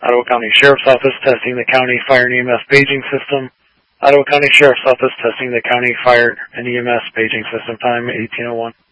Ottawa County Sheriff's Office testing the County Fire and EMS paging system. Ottawa County Sheriff's Office testing the County Fire and EMS paging system. Time 18:01.